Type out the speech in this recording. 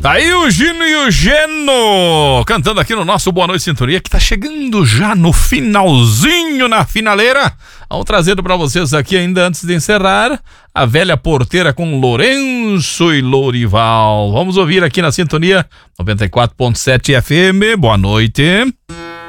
Tá aí o Gino e o Geno cantando aqui no nosso Boa Noite Sintonia, que tá chegando já no finalzinho, na finaleira. Vamos trazendo pra vocês aqui, ainda antes de encerrar, a Velha Porteira com Lourenço e Lourival. Vamos ouvir aqui na Sintonia 94.7 FM. Boa noite.